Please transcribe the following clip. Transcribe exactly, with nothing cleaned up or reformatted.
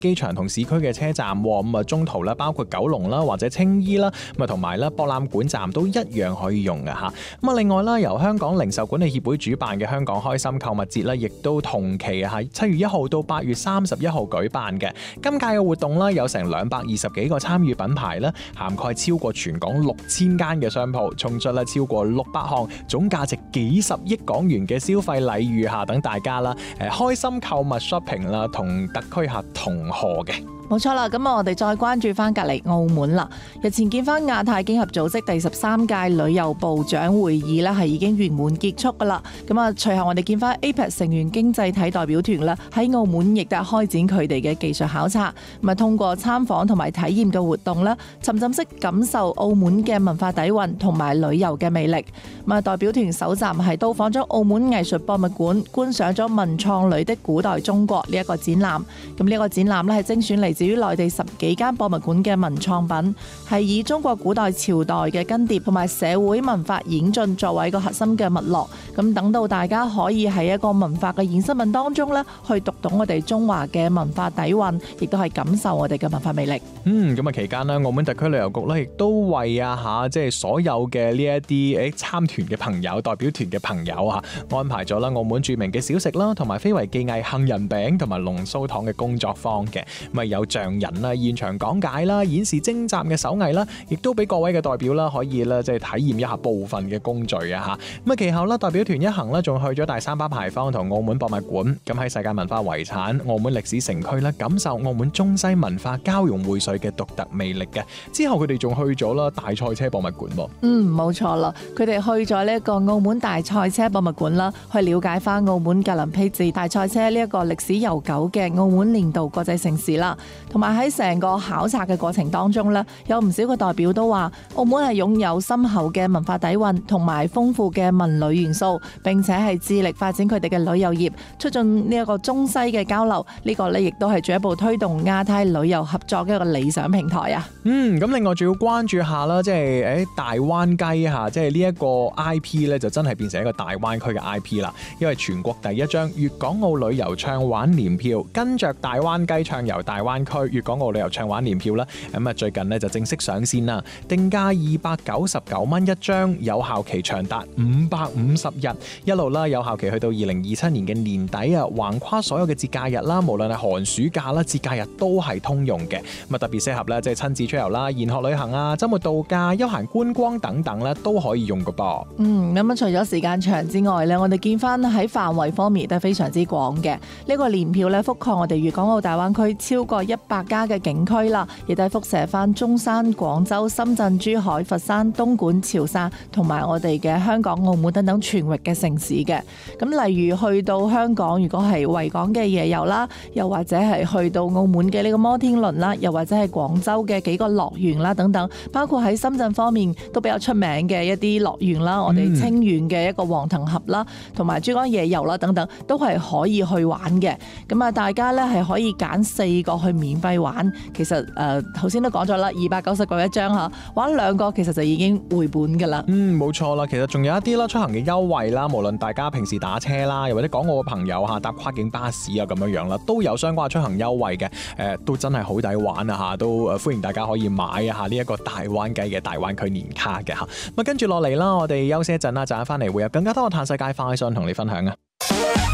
機場同市區嘅車站，咁啊中途咧包括九龍啦或者青衣啦，咁啊同埋咧博覽館站都一樣可以用嘅嚇。咁啊另外啦，由香港零售管理協會主辦嘅香港開心購物節咧，亦都同期喺七月一號到八月三十一號舉辦嘅。今屆嘅活動咧有成兩百二十幾個參與品牌咧，涵蓋超過全港六千間嘅商鋪，送出咧超過六百項總價值幾十億港元嘅消費禮遇下，等大家啦誒開心購物 shopping 啦，同特區客同賀嘅。 冇錯啦，咁啊我哋再關注翻隔離澳門啦。日前見翻亞太經合組織第十三屆旅遊部長會議咧，係已經圓滿結束噶啦。咁啊，隨後我哋見翻 A P E C 成員經濟體代表團啦，喺澳門亦都係開展佢哋嘅技術考察，咁啊通過參訪同埋體驗嘅活動啦，沉浸式感受澳門嘅文化底蘊同埋旅遊嘅魅力。咁啊，代表團首站係到訪咗澳門藝術博物館，觀賞咗文創裏的古代中國呢一個展覽。咁呢一個展覽咧係精選嚟自於內地十幾間博物館嘅文創品，係以中國古代朝代嘅更迭同埋社會文化演進作為一個核心嘅脈絡。咁等到大家可以喺一個文化嘅衍生品當中咧，去讀懂我哋中華嘅文化底蘊，亦都係感受我哋嘅文化魅力。 嗯，咁啊期間咧，澳門特區旅遊局咧亦都為啊嚇，即係所有嘅呢一啲誒參團嘅朋友、代表團嘅朋友啊，安排咗啦澳門著名嘅小食啦，同埋非遺技藝杏仁餅同埋龍鬚糖嘅工作坊嘅，咁啊有匠人啦現場講解啦，演示精湛嘅手藝啦，亦都俾各位嘅代表啦可以咧即係體驗一下部分嘅工序啊嚇。咁啊其後啦，代表團一行咧仲去咗大三巴牌坊同澳門博物館，咁喺世界文化遺產澳門歷史城區咧，感受澳門中西文化交融匯萃嘅獨特魅力嘅。之後佢哋仲去咗啦大賽車博物館喎。 嗯，冇錯啦，佢哋去咗呢一個澳門大賽車博物館啦，去了解翻澳門格林披治大賽車呢一個歷史悠久嘅澳門年度國際盛事啦。同埋喺成個考察嘅過程當中呢，有唔少個代表都話澳門係擁有深厚嘅文化底蘊同埋豐富嘅文旅元素，並且係致力發展佢哋嘅旅遊業，促進呢一個中西嘅交流。呢、這個呢亦都係進一步推動亞太旅遊合作嘅一個理想平台啊。 嗯，咁另外仲要關注下啦，即係誒大灣雞嚇，即係呢一個 I P 咧，就真係變成一個大灣區嘅 I P 啦。因為全國第一張粵港澳旅遊暢玩年票，跟着大灣雞暢遊大灣區粵港澳旅遊暢玩年票啦，咁啊最近呢就正式上線啦，定價二百九十九蚊一張，有效期長達五百五十日，一路啦有效期去到二零二七年嘅年底啊，橫跨所有嘅節假日啦，無論係寒暑假啦、節假日都係通用嘅，咁啊特別適合咧即係親子出遊啦、研學旅行啊、週末度假、休閒觀光等等咧都可以用㗎噃。 嗯，咁啊除咗時間長之外咧，我哋見翻喺範圍方面都係非常之廣嘅。呢個年票咧覆蓋我哋粵港澳大灣區超過一百家嘅景區啦，亦都係輻射翻中山、廣州、深圳、珠海、佛山、東莞、潮汕同埋我哋嘅香港、澳門等等全域嘅城市嘅。咁例如去到香港，如果係維港嘅夜遊啦，又或者係去到澳門嘅呢個摩天輪啦，又或者係廣州嘅幾個樂園啦等等，包括喺深圳方面都比較出名嘅一啲樂園啦，我哋清遠嘅一個黃騰峽啦，同埋珠江夜遊啦等等，都係可以去玩嘅。咁啊，大家咧係可以揀四個去免費玩。其實誒頭先都講咗啦，二百九十個一張嚇，玩兩個其實就已經回本㗎啦。 嗯，冇錯啦，其實仲有一啲啦出行嘅優惠啦，無論大家平時打車啦，又或者港澳嘅朋友嚇搭跨境巴士啊咁樣樣啦，都有相關嘅出行優惠嘅。誒、呃、都真係好抵玩啊嚇，都誒歡迎大家可以買一下呢一個大灣雞嘅大灣區年卡嘅嚇。咁跟住落嚟啦，我哋休息一陣啦，陣間翻嚟會有更加多嘅嘆世界快訊同你分享啊。